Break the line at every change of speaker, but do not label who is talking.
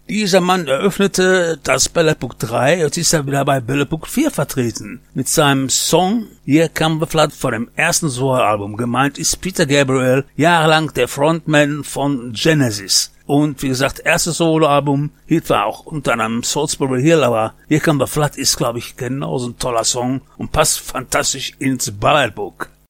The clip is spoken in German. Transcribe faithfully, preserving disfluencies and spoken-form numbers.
Dieser Mann eröffnete das Ballad Book drei, jetzt ist er wieder bei Ballad Book vier vertreten. Mit seinem Song Here Come the Flood von dem ersten Soloalbum. Gemeint ist Peter Gabriel, jahrelang der Frontman von Genesis. Und wie gesagt, erstes Soloalbum, Hit war auch unter anderem Salisbury Hill, aber Here Come the Flood ist, glaube ich, genauso ein toller Song und passt fantastisch ins Ballad Book.